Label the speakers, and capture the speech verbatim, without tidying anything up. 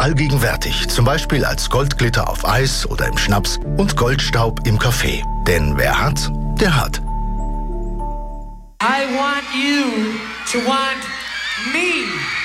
Speaker 1: allgegenwärtig, zum Beispiel als Goldglitter auf Eis oder im Schnaps und Goldstaub im Kaffee. Denn wer hat, der hat.
Speaker 2: I want you to want me.